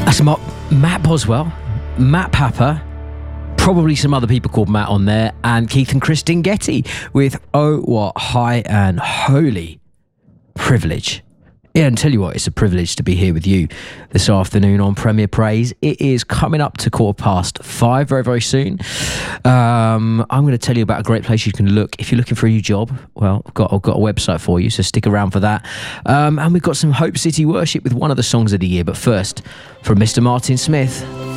That's Matt Boswell, Matt Papa, probably some other people called Matt on there, and Keith and Christine Getty with Oh What High and Holy Privilege. Yeah, and tell you what, it's a privilege to be here with you this afternoon on Premier Praise. It is coming up to 5:15 very, very soon. I'm going to tell you about a great place you can look if you're looking for a new job. Well, I've got a website for you, so stick around for that. And we've got some Hope City Worship with one of the songs of the year. But first, from Mr. Martin Smith.